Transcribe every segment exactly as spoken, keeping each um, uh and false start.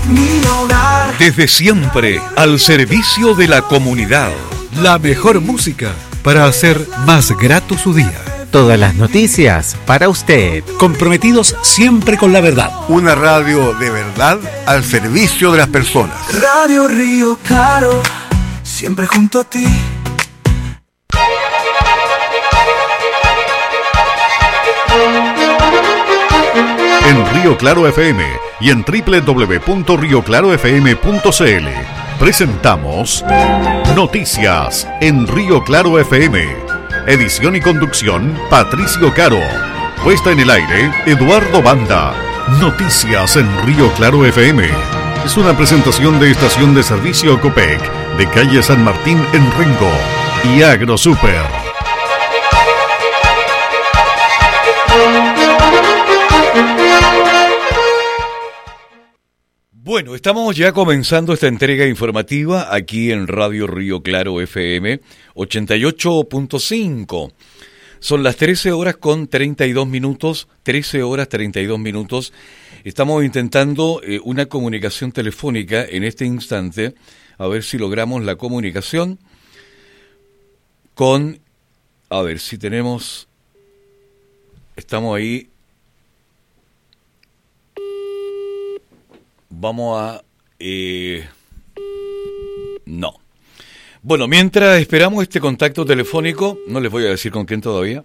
mi hogar. Desde siempre, al servicio de la comunidad. La mejor música para hacer más grato su día. Todas las noticias para usted. Comprometidos siempre con la verdad. Una radio de verdad al servicio de las personas. Radio Río Claro, siempre junto a ti. En Río Claro F M y en doble u doble u doble u punto río claro f m punto c l presentamos Noticias en Río Claro F M. Edición y conducción, Patricio Caro. Puesta en el aire, Eduardo Banda. Noticias en Río Claro F M. Es una presentación de Estación de Servicio Copec, de calle San Martín en Rengo y AgroSuper. Bueno, estamos ya comenzando esta entrega informativa aquí en Radio Río Claro F M ochenta y ocho punto cinco. Son las trece horas con treinta y dos minutos, trece horas treinta y dos minutos. Estamos intentando eh, una comunicación telefónica en este instante, a ver si logramos la comunicación con, a ver si tenemos, estamos ahí. Vamos a... Eh, no. Bueno, mientras esperamos este contacto telefónico, no les voy a decir con quién todavía,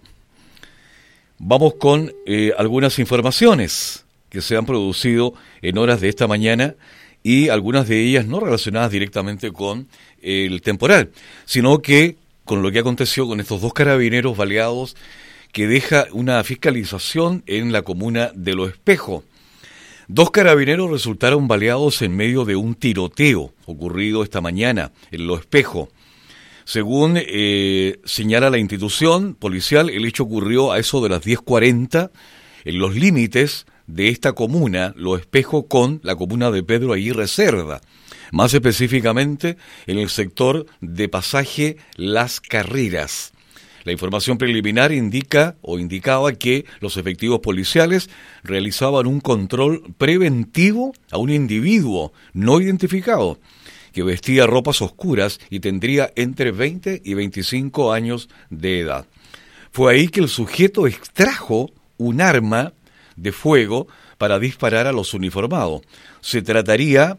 vamos con eh, algunas informaciones que se han producido en horas de esta mañana y algunas de ellas no relacionadas directamente con el temporal, sino que con lo que aconteció con estos dos carabineros baleados que deja una fiscalización en la comuna de Los Espejos. Dos carabineros resultaron baleados en medio de un tiroteo ocurrido esta mañana en Los Espejos. Según eh, señala la institución policial, el hecho ocurrió a eso de las diez cuarenta en los límites de esta comuna, Los Espejos, con la comuna de Pedro Aguirre Cerda, más específicamente en el sector de pasaje Las Carreras. La información preliminar indica o indicaba que los efectivos policiales realizaban un control preventivo a un individuo no identificado que vestía ropas oscuras y tendría entre veinte y veinticinco años de edad. Fue ahí que el sujeto extrajo un arma de fuego para disparar a los uniformados. Se trataría,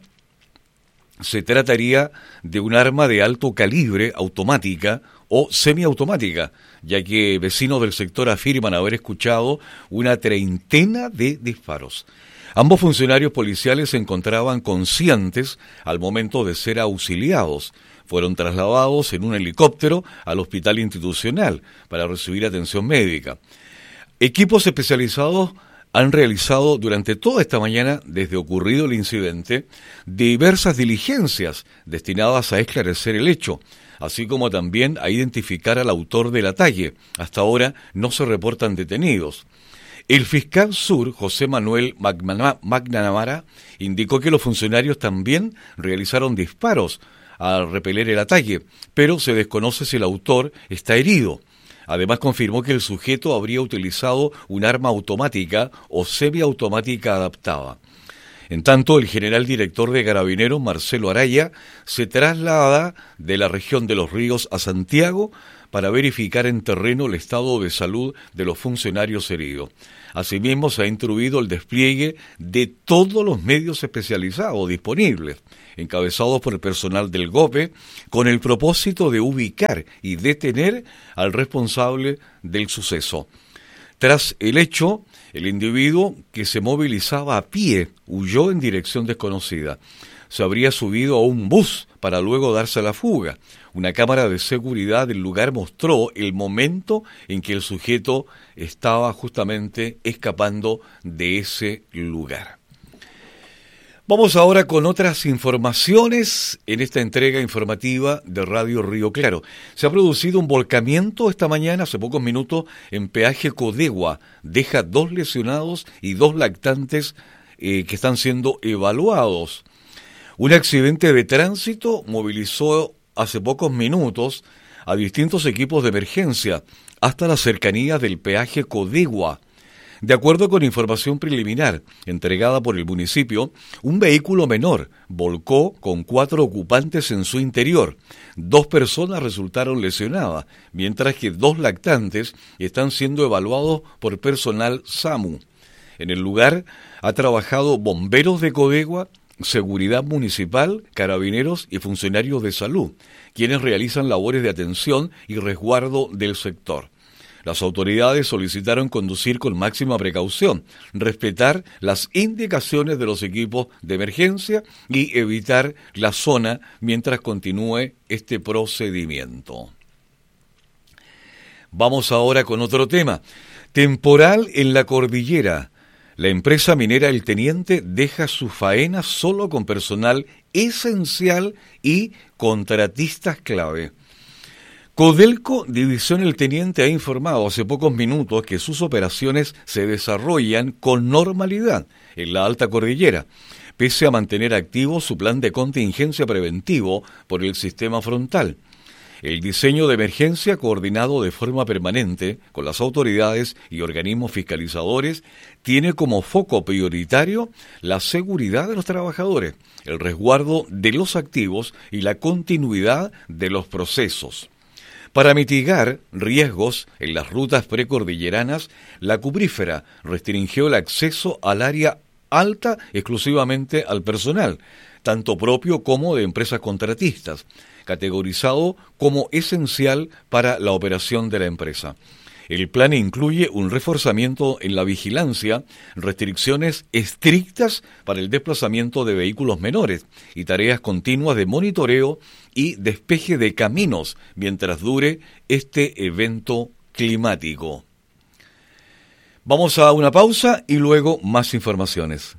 se trataría de un arma de alto calibre automática o semiautomática, ya que vecinos del sector afirman haber escuchado una treintena de disparos. Ambos funcionarios policiales se encontraban conscientes al momento de ser auxiliados. Fueron trasladados en un helicóptero al hospital institucional para recibir atención médica. Equipos especializados han realizado durante toda esta mañana, desde ocurrido el incidente, diversas diligencias destinadas a esclarecer el hecho, así como también a identificar al autor del ataque. Hasta ahora no se reportan detenidos. El fiscal sur, José Manuel McNamara, indicó que los funcionarios también realizaron disparos al repeler el ataque, pero se desconoce si el autor está herido. Además confirmó que el sujeto habría utilizado un arma automática o semiautomática adaptada. En tanto, el general director de Carabineros, Marcelo Araya, se traslada de la región de Los Ríos a Santiago para verificar en terreno el estado de salud de los funcionarios heridos. Asimismo, se ha instruido el despliegue de todos los medios especializados disponibles, encabezados por el personal del GOPE, con el propósito de ubicar y detener al responsable del suceso. Tras el hecho, el individuo, que se movilizaba a pie, huyó en dirección desconocida. Se habría subido a un bus para luego darse a la fuga. Una cámara de seguridad del lugar mostró el momento en que el sujeto estaba justamente escapando de ese lugar. Vamos ahora con otras informaciones en esta entrega informativa de Radio Río Claro. Se ha producido un volcamiento esta mañana, hace pocos minutos, en peaje Codegua. Deja dos lesionados y dos lactantes eh, que están siendo evaluados. Un accidente de tránsito movilizó hace pocos minutos a distintos equipos de emergencia hasta las cercanías del peaje Codegua. De acuerdo con información preliminar entregada por el municipio, un vehículo menor volcó con cuatro ocupantes en su interior. Dos personas resultaron lesionadas, mientras que dos lactantes están siendo evaluados por personal SAMU. En el lugar ha trabajado bomberos de Codegua, seguridad municipal, carabineros y funcionarios de salud, quienes realizan labores de atención y resguardo del sector. Las autoridades solicitaron conducir con máxima precaución, respetar las indicaciones de los equipos de emergencia y evitar la zona mientras continúe este procedimiento. Vamos ahora con otro tema. Temporal en la cordillera. La empresa minera El Teniente deja su faena solo con personal esencial y contratistas clave. Codelco División El Teniente ha informado hace pocos minutos que sus operaciones se desarrollan con normalidad en la alta cordillera, pese a mantener activo su plan de contingencia preventivo por el sistema frontal. El diseño de emergencia, coordinado de forma permanente con las autoridades y organismos fiscalizadores, tiene como foco prioritario la seguridad de los trabajadores, el resguardo de los activos y la continuidad de los procesos. Para mitigar riesgos en las rutas precordilleranas, la cuprífera restringió el acceso al área alta exclusivamente al personal, tanto propio como de empresas contratistas, categorizado como esencial para la operación de la empresa. El plan incluye un reforzamiento en la vigilancia, restricciones estrictas para el desplazamiento de vehículos menores y tareas continuas de monitoreo y despeje de caminos mientras dure este evento climático. Vamos a una pausa y luego más informaciones.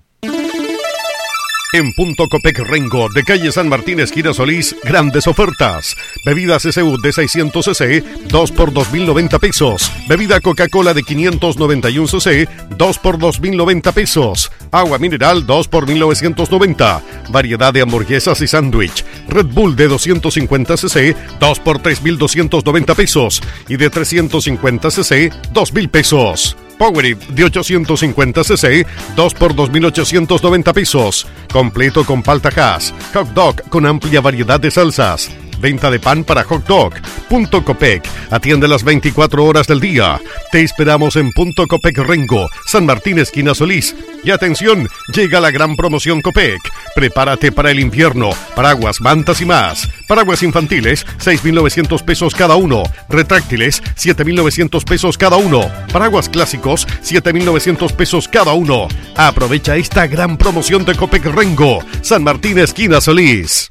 En Punto Copec Rengo, de calle San Martín, esquina Solís, grandes ofertas. Bebida C C U de seiscientos centilitros, dos por dos mil noventa pesos. Bebida Coca-Cola de quinientos noventa y uno centilitros, dos por dos mil noventa pesos. Agua mineral, dos por mil novecientos noventa. Variedad de hamburguesas y sándwich. Red Bull de doscientos cincuenta centilitros, dos por tres mil doscientos noventa pesos. Y de trescientos cincuenta centilitros, dos mil pesos. Powerade de ochocientos cincuenta centilitros, dos por dos mil ochocientos noventa pesos. Completo con palta hash. Hot dog con amplia variedad de salsas. Venta de pan para hot dog. Punto Copec. Atiende las veinticuatro horas del día. Te esperamos en Punto Copec Rengo, San Martín, esquina Solís. Y atención, llega la gran promoción Copec. Prepárate para el invierno. Paraguas, mantas y más. Paraguas infantiles, seis mil novecientos pesos cada uno. Retráctiles, siete mil novecientos pesos cada uno. Paraguas clásicos, siete mil novecientos pesos cada uno. Aprovecha esta gran promoción de Copec Rengo, San Martín, esquina Solís.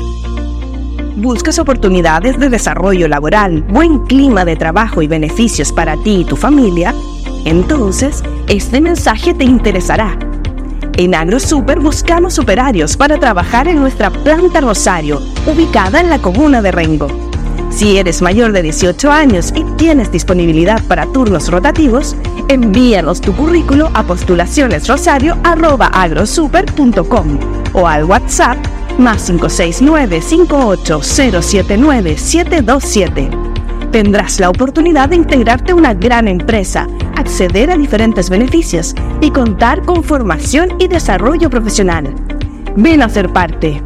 ¿Buscas oportunidades de desarrollo laboral, buen clima de trabajo y beneficios para ti y tu familia? Entonces, este mensaje te interesará. En AgroSuper buscamos operarios para trabajar en nuestra planta Rosario, ubicada en la comuna de Rengo. Si eres mayor de dieciocho años y tienes disponibilidad para turnos rotativos, envíanos tu currículo a postulacionesrosario arroba agrosuper punto com o al WhatsApp más cinco seis nueve, cinco ocho cero siete nueve, siete dos siete. Tendrás la oportunidad de integrarte a una gran empresa, acceder a diferentes beneficios y contar con formación y desarrollo profesional. Ven a ser parte.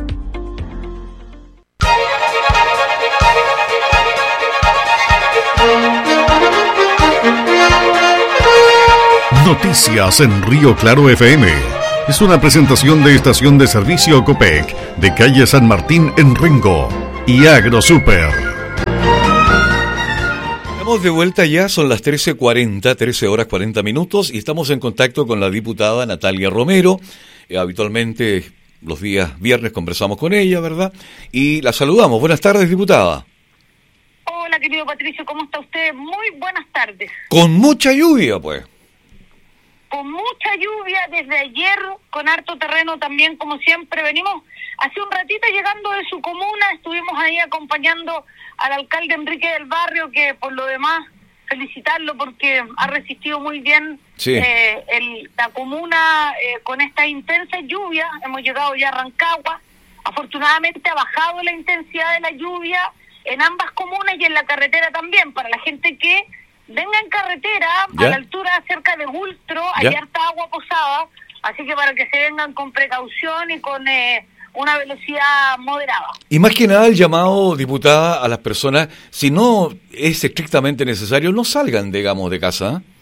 Noticias en Río Claro F M. Es una presentación de estación de servicio Copec, de calle San Martín en Rengo y AgroSuper. Estamos de vuelta ya, son las trece cuarenta, trece horas cuarenta minutos y estamos en contacto con la diputada Natalia Romero. Eh, habitualmente los días viernes conversamos con ella, ¿verdad? Y la saludamos. Buenas tardes, diputada. Hola, querido Patricio, ¿cómo está usted? Muy buenas tardes. Con mucha lluvia, pues. Con mucha lluvia desde ayer, con harto terreno también, como siempre. Venimos hace un ratito llegando de su comuna, estuvimos ahí acompañando al alcalde Enrique del Barrio, que por lo demás felicitarlo porque ha resistido muy bien sí. eh, el, la comuna eh, con esta intensa lluvia. Hemos llegado ya a Rancagua, afortunadamente ha bajado la intensidad de la lluvia en ambas comunas y en la carretera también, para la gente que venga en carretera, ¿Ya? a la altura cerca de Gultro, ¿Ya? hay harta agua posada, así que para que se vengan con precaución y con eh, una velocidad moderada. Y más que nada el llamado, diputada, a las personas, si no es estrictamente necesario, no salgan, digamos, de casa. ¿eh?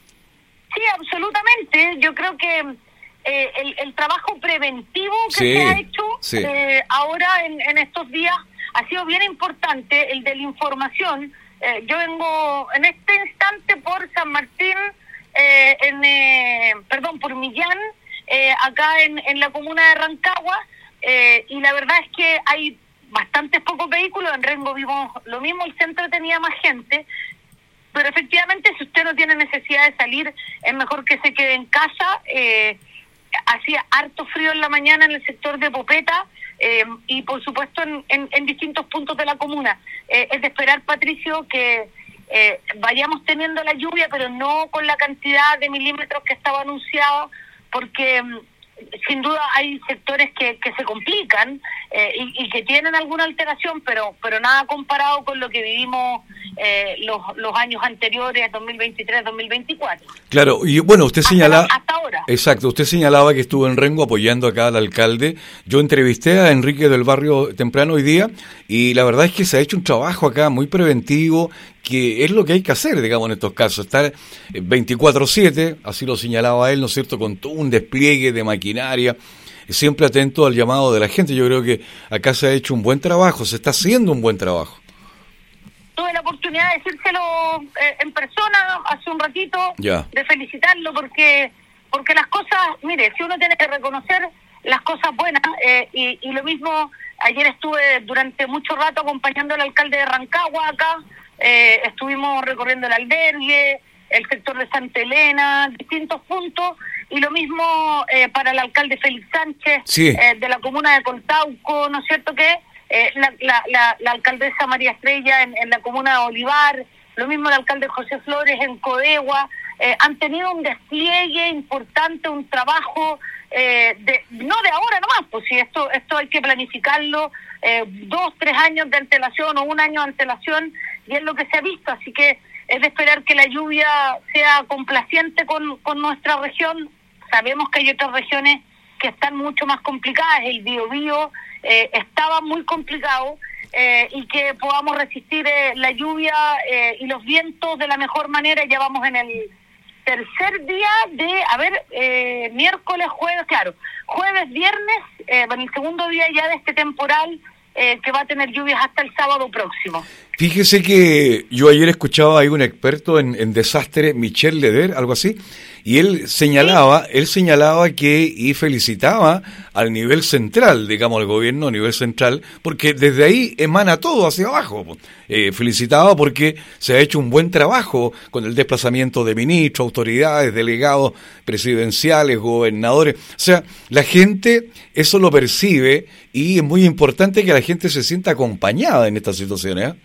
Sí, absolutamente. Yo creo que eh, el, el trabajo preventivo que Sí, se ha hecho sí. eh, ahora en, en estos días ha sido bien importante, el de la información. Eh, yo vengo en este instante por San Martín, eh, en eh, perdón, por Millán, eh, acá en, en la comuna de Rancagua, eh, y la verdad es que hay bastantes pocos vehículos. En Rengo vimos lo mismo, el centro tenía más gente. Pero efectivamente, si usted no tiene necesidad de salir, es mejor que se quede en casa. Eh, hacía harto frío en la mañana en el sector de Popeta eh, y, por supuesto, en, en, en distintos puntos de la comuna. Eh, es de esperar, Patricio, que eh, vayamos teniendo la lluvia, pero no con la cantidad de milímetros que estaba anunciada, porque sin duda hay sectores que, que se complican eh, y, y que tienen alguna alteración, pero pero nada comparado con lo que vivimos eh, los, los años anteriores, dos mil veintitrés, dos mil veinticuatro. Claro, y bueno, usted señalaba... Hasta, hasta ahora. Exacto, usted señalaba que estuvo en Rengo apoyando acá al alcalde. Yo entrevisté a Enrique del Barrio temprano hoy día y la verdad es que se ha hecho un trabajo acá muy preventivo, que es lo que hay que hacer, digamos, en estos casos, estar veinticuatro siete, así lo señalaba él, ¿no es cierto?, con todo un despliegue de maquinaria, siempre atento al llamado de la gente. Yo creo que acá se ha hecho un buen trabajo, se está haciendo un buen trabajo. Tuve la oportunidad de decírselo eh, en persona hace un ratito, Ya. de felicitarlo, porque porque las cosas, mire, si uno tiene que reconocer las cosas buenas, eh, y, y lo mismo, ayer estuve durante mucho rato acompañando al alcalde de Rancagua acá, eh, estuvimos recorriendo el albergue, el sector de Santa Elena, distintos puntos, y lo mismo eh, para el alcalde Félix Sánchez, Sí. eh, de la comuna de Coltauco, ¿no es cierto que eh, la, la, la, la alcaldesa María Estrella en, en la comuna de Olivar, lo mismo el alcalde José Flores en Codegua, eh, han tenido un despliegue importante, un trabajo, eh, de no de ahora nomás, pues si esto esto hay que planificarlo, eh, dos, tres años de antelación o un año de antelación, y es lo que se ha visto, así que es de esperar que la lluvia sea complaciente con, con nuestra región. Sabemos que hay otras regiones que están mucho más complicadas, el Biobío eh, estaba muy complicado, eh, y que podamos resistir eh, la lluvia eh, y los vientos de la mejor manera. Ya vamos en el tercer día de, a ver, eh, miércoles, jueves, claro, jueves, viernes, eh, bueno, el segundo día ya de este temporal eh, que va a tener lluvias hasta el sábado próximo. Fíjese que yo ayer escuchaba a un experto en, en desastre, Michel Leder, algo así, y él señalaba, él señalaba que y felicitaba al nivel central, digamos, al gobierno a nivel central, porque desde ahí emana todo hacia abajo. Eh, felicitaba porque se ha hecho un buen trabajo con el desplazamiento de ministros, autoridades, delegados presidenciales, gobernadores. O sea, la gente eso lo percibe y es muy importante que la gente se sienta acompañada en estas situaciones, ¿eh?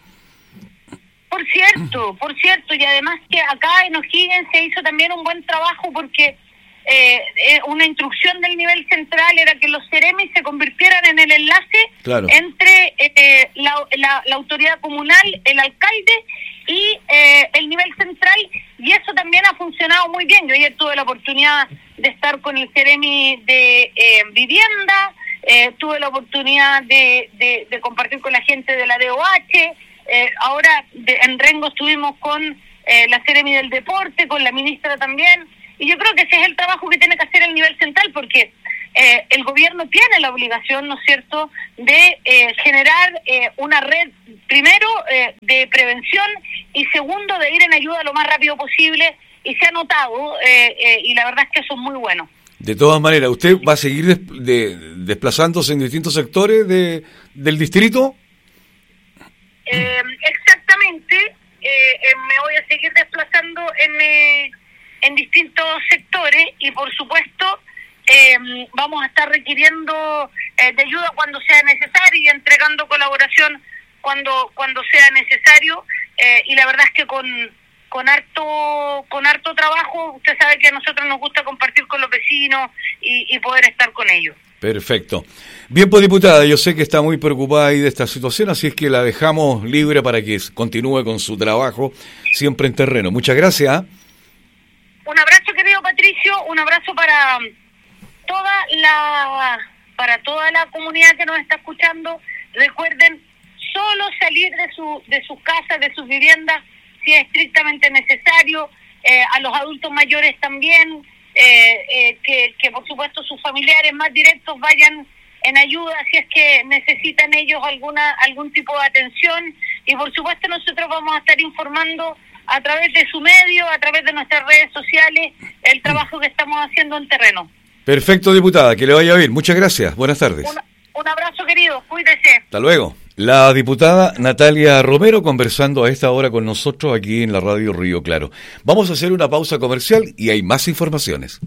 Por cierto, por cierto, y además que acá en O'Higgins se hizo también un buen trabajo porque eh, eh, una instrucción del nivel central era que los Ceremis se convirtieran en el enlace Claro. entre eh, la, la, la autoridad comunal, el alcalde y eh, el nivel central, y eso también ha funcionado muy bien. Yo ayer tuve la oportunidad de estar con el Ceremi de eh, Vivienda, eh, tuve la oportunidad de, de, de compartir con la gente de la D O H. Eh, ahora de, en Rengo estuvimos con eh, la Ceremi del Deporte, con la ministra también, y yo creo que ese es el trabajo que tiene que hacer el nivel central, porque eh, el gobierno tiene la obligación, ¿no es cierto?, de eh, generar eh, una red, primero, eh, de prevención, y segundo, de ir en ayuda lo más rápido posible, y se ha notado, eh, eh, y la verdad es que eso es muy bueno. De todas maneras, ¿usted va a seguir des- de- desplazándose en distintos sectores de, del distrito? Eh, exactamente, eh, eh, me voy a seguir desplazando en, eh, en distintos sectores y por supuesto eh, vamos a estar requiriendo eh, de ayuda cuando sea necesario y entregando colaboración cuando cuando sea necesario, eh, y la verdad es que con con harto con harto trabajo. Usted sabe que a nosotros nos gusta compartir con los vecinos y, y poder estar con ellos. Perfecto. Bien, pues diputada, yo sé que está muy preocupada ahí de esta situación, así es que la dejamos libre para que continúe con su trabajo siempre en terreno. Muchas gracias. Un abrazo, querido Patricio, un abrazo para toda la para toda la comunidad que nos está escuchando. Recuerden, solo salir de su de sus casas, de sus viviendas, si es estrictamente necesario. Eh, a los adultos mayores también, eh, eh, que, que por supuesto sus familiares más directos vayan en ayuda si es que necesitan ellos alguna algún tipo de atención. Y por supuesto nosotros vamos a estar informando a través de su medio, a través de nuestras redes sociales, el trabajo que estamos haciendo en terreno. Perfecto, diputada, que le vaya bien. Muchas gracias. Buenas tardes. Un, un abrazo, querido. Cuídese. Hasta luego. La diputada Natalia Romero conversando a esta hora con nosotros aquí en la radio Río Claro. Vamos a hacer una pausa comercial y hay más informaciones.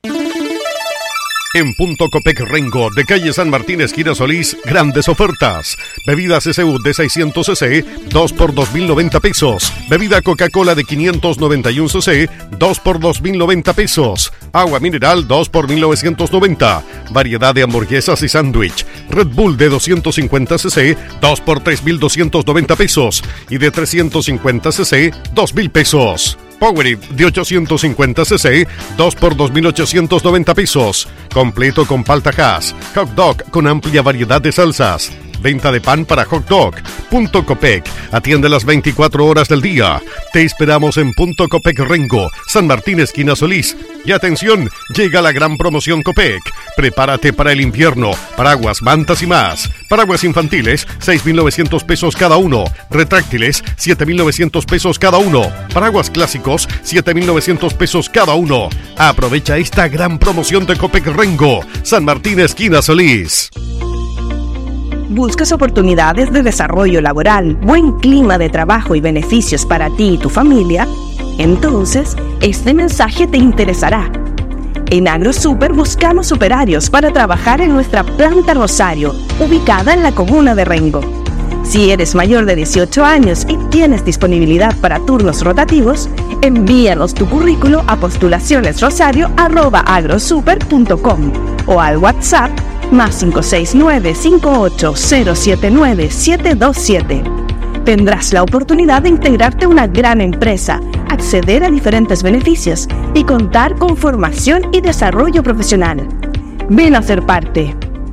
En Punto Copec Rengo, de calle San Martín, esquina Solís, grandes ofertas. Bebidas S U de seiscientos centilitros, dos por dos mil noventa pesos. Bebida Coca-Cola de quinientos noventa y uno centilitros, dos por dos mil noventa pesos. Agua mineral, dos por mil novecientos noventa. Variedad de hamburguesas y sándwich. Red Bull de doscientos cincuenta centilitros, dos por tres mil doscientos noventa pesos. Y de trescientos cincuenta centilitros, dos mil pesos. Powerade de ochocientos cincuenta centilitros, dos por dos mil ochocientos noventa pesos. Completo con palta Hass. Hot dog con amplia variedad de salsas. Venta de pan para hot dog. Punto Copec. Atiende las veinticuatro horas del día. Te esperamos en Punto Copec Rengo, San Martín, esquina Solís. Y atención, llega la gran promoción Copec. Prepárate para el invierno. Paraguas, mantas y más. Paraguas infantiles, seis mil novecientos pesos cada uno. Retráctiles, siete mil novecientos pesos cada uno. Paraguas clásicos, siete mil novecientos pesos cada uno. Aprovecha esta gran promoción de Copec Rengo, San Martín, esquina Solís. ¿Buscas oportunidades de desarrollo laboral, buen clima de trabajo y beneficios para ti y tu familia? Entonces, este mensaje te interesará. En AgroSuper buscamos operarios para trabajar en nuestra planta Rosario, ubicada en la comuna de Rengo. Si eres mayor de dieciocho años y tienes disponibilidad para turnos rotativos, envíanos tu currículo a postulacionesrosario arroba agrosuper punto com o al WhatsApp más cinco seis nueve, cinco ocho cero siete nueve, siete dos siete. Tendrás la oportunidad de integrarte a una gran empresa, acceder a diferentes beneficios y contar con formación y desarrollo profesional. Ven a ser parte.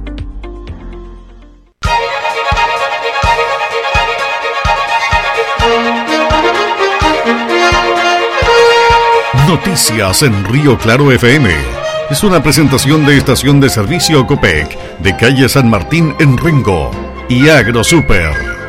Noticias en Río Claro F M. Es una presentación de estación de servicio Copec, de calle San Martín en Rengo y AgroSuper.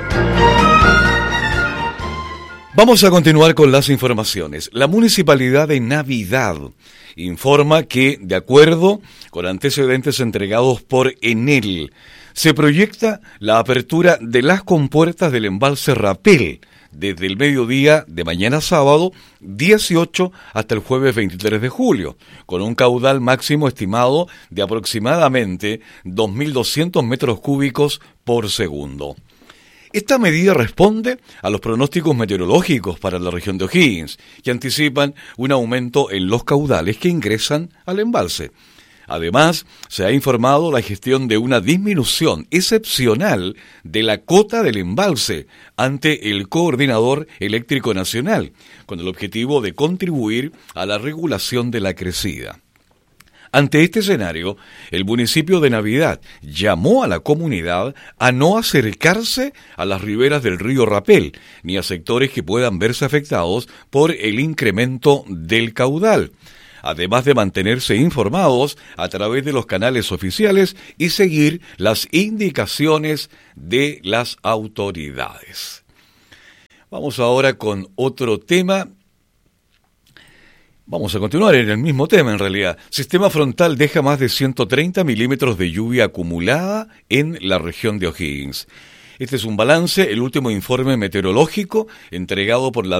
Vamos a continuar con las informaciones. La Municipalidad de Navidad informa que, de acuerdo con antecedentes entregados por Enel, se proyecta la apertura de las compuertas del embalse Rapel desde el mediodía de mañana sábado dieciocho hasta el jueves veintitrés de julio, con un caudal máximo estimado de aproximadamente dos mil doscientos metros cúbicos por segundo. Esta medida responde a los pronósticos meteorológicos para la región de O'Higgins, que anticipan un aumento en los caudales que ingresan al embalse. Además, se ha informado la gestión de una disminución excepcional de la cota del embalse ante el Coordinador Eléctrico Nacional, con el objetivo de contribuir a la regulación de la crecida. Ante este escenario, el municipio de Navidad llamó a la comunidad a no acercarse a las riberas del río Rapel, ni a sectores que puedan verse afectados por el incremento del caudal, además de mantenerse informados a través de los canales oficiales y seguir las indicaciones de las autoridades. Vamos ahora con otro tema. Vamos a continuar en el mismo tema, en realidad. Sistema frontal deja más de ciento treinta milímetros de lluvia acumulada en la región de O'Higgins. Este es un balance, el último informe meteorológico entregado por la